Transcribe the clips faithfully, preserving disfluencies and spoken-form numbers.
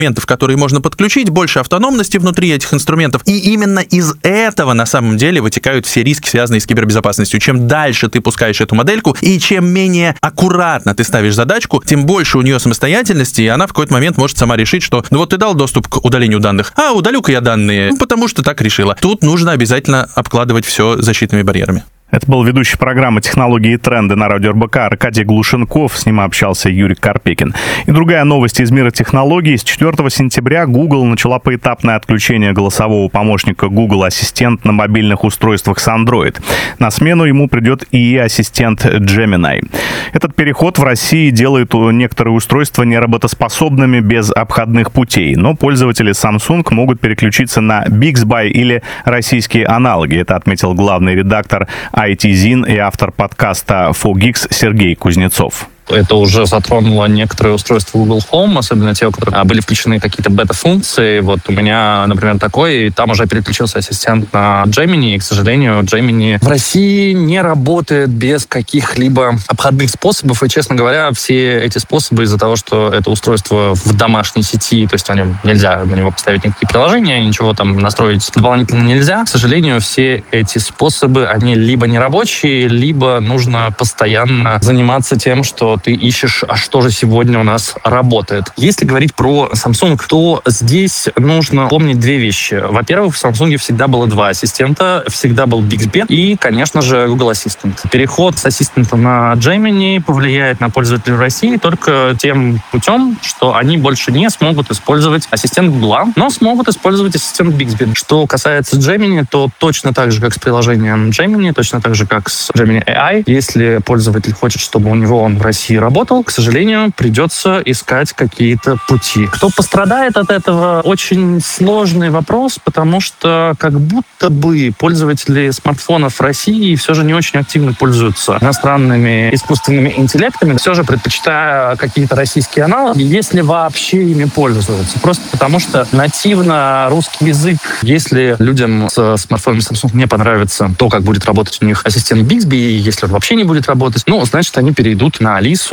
которые можно подключить, больше автономности внутри этих инструментов. И именно из этого на самом деле вытекают все риски, связанные с кибербезопасностью. Чем дальше ты пускаешь эту модельку, и чем менее аккуратно ты ставишь задачку, тем больше у нее самостоятельности, и она в какой-то момент может сама решить, что ну вот ты дал доступ к удалению данных, а удалю-ка я данные, потому что так решила. Тут нужно обязательно обкладывать все защитными барьерами. Это был ведущий программы «Технологии и тренды» на радио эр бэ ка Аркадий Глушенков. С ним общался Юрий Карпекин. И другая новость из мира технологий. С четвёртого сентября Google начала поэтапное отключение голосового помощника Google Ассистент на мобильных устройствах с Android. На смену ему придет и и-ассистент Gemini. Этот переход в России делает некоторые устройства неработоспособными без обходных путей. Но пользователи Samsung могут переключиться на Bixby или российские аналоги. Это отметил главный редактор ай ти-Zin и автор подкаста фор гикс Сергей Кузнецов. Это уже затронуло некоторые устройства Google Home, особенно те, у которых были включены какие-то бета-функции. Вот у меня, например, такой, и там уже переключился ассистент на Gemini, и, к сожалению, Gemini в России не работает без каких-либо обходных способов, и, честно говоря, все эти способы из-за того, что это устройство в домашней сети, то есть на нем нельзя на него поставить никакие приложения, ничего там настроить дополнительно нельзя. К сожалению, все эти способы, они либо нерабочие, либо нужно постоянно заниматься тем, что ты ищешь, а что же сегодня у нас работает. Если говорить про Samsung, то здесь нужно помнить две вещи. Во-первых, в Samsung всегда было два ассистента, всегда был Bixby и, конечно же, Google Assistant. Переход с ассистента на Gemini повлияет на пользователей России только тем путем, что они больше не смогут использовать ассистент Google, но смогут использовать ассистент Bixby. Что касается Gemini, то точно так же, как с приложением Gemini, точно так же, как с Gemini эй ай, если пользователь хочет, чтобы у него он в России работал, к сожалению, придется искать какие-то пути. Кто пострадает от этого? Очень сложный вопрос, потому что как будто бы пользователи смартфонов России все же не очень активно пользуются иностранными искусственными интеллектами, все же предпочитая какие-то российские аналоги, если вообще ими пользуются. Просто потому что нативно русский язык, если людям с смартфонами Samsung не понравится то, как будет работать у них ассистент Bixby, если он вообще не будет работать, ну, значит, они перейдут на Алису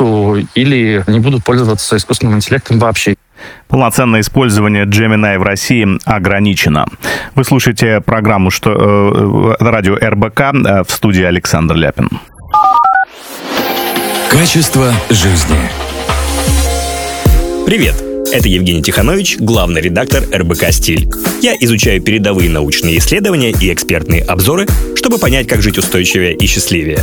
или не будут пользоваться искусственным интеллектом вообще. Полноценное использование Gemini в России ограничено. Вы слушаете программу что, э, радио эр бэ ка, э, в студии Александр Ляпин. Качество жизни. Привет! Это Евгений Тиханович, главный редактор эр бэ ка «Стиль». Я изучаю передовые научные исследования и экспертные обзоры, чтобы понять, как жить устойчивее и счастливее.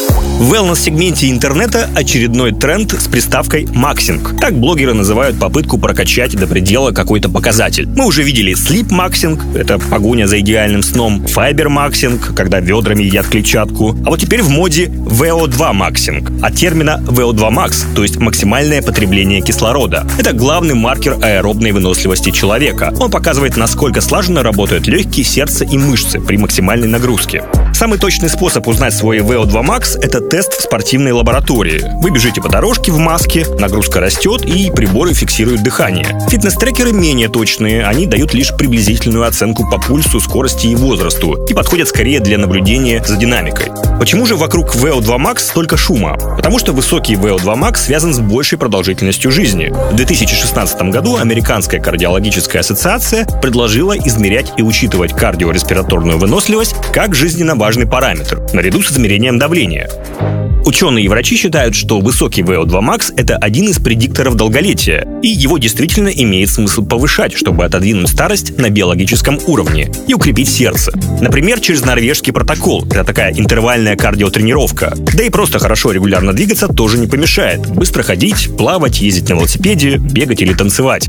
В wellness-сегменте интернета очередной тренд с приставкой «максинг». Так блогеры называют попытку прокачать до предела какой-то показатель. Мы уже видели sleep-максинг, это погоня за идеальным сном, fiber-максинг, когда ведрами едят клетчатку. А вот теперь в моде вэ о два максинг. От термина вэ о два макс, то есть максимальное потребление кислорода. Это главный маркер аэробной выносливости человека. Он показывает, насколько слаженно работают легкие, сердце и мышцы при максимальной нагрузке. Самый точный способ узнать свой вэ о два макс – это тест в спортивной лаборатории. Вы бежите по дорожке в маске, нагрузка растет и приборы фиксируют дыхание. Фитнес-трекеры менее точные, они дают лишь приблизительную оценку по пульсу, скорости и возрасту и подходят скорее для наблюдения за динамикой. Почему же вокруг вэ о два макс столько шума? Потому что высокий вэ о два макс связан с большей продолжительностью жизни. В две тысячи шестнадцатом году Американская кардиологическая ассоциация предложила измерять и учитывать кардиореспираторную выносливость как жизненно важный параметр, наряду с измерением давления. Ученые и врачи считают, что высокий вэ о два макс – это один из предикторов долголетия, и его действительно имеет смысл повышать, чтобы отодвинуть старость на биологическом уровне и укрепить сердце. Например, через норвежский протокол – это такая интервальная кардиотренировка. Да и просто хорошо регулярно двигаться тоже не помешает. Быстро ходить, плавать, ездить на велосипеде, бегать или танцевать.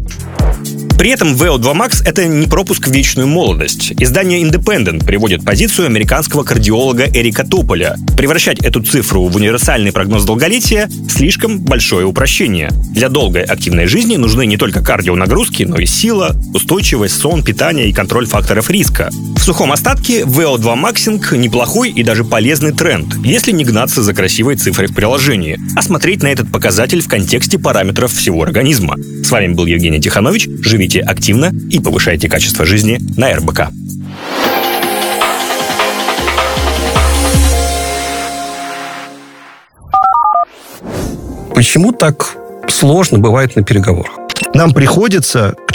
При этом вэ о два макс – это не пропуск в вечную молодость. Издание Independent приводит позицию американского кардиолога Эрика Тополя. Превращать эту цифру в универсальный прогноз долголетия – слишком большое упрощение. Для долгой активной жизни нужны не только кардионагрузки, но и сила, устойчивость, сон, питание и контроль факторов риска. В сухом остатке вэ о два максинг – неплохой и даже полезный тренд, если не гнаться за красивой цифрой в приложении, а смотреть на этот показатель в контексте параметров всего организма. С вами был Евгений Тиханович. Живите активно и повышайте качество жизни на эр бэ ка. Почему так сложно бывает на переговорах? нам приходится